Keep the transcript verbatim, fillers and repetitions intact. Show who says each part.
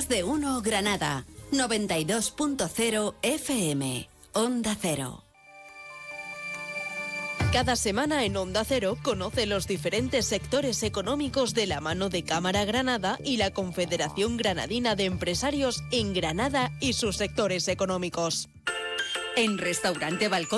Speaker 1: Más de uno Granada. noventa y dos punto cero F M. Onda Cero.
Speaker 2: Cada semana en Onda Cero conoce los diferentes sectores económicos de la mano de Cámara Granada y la Confederación Granadina de Empresarios en Granada y sus sectores económicos.
Speaker 1: En Restaurante Balcón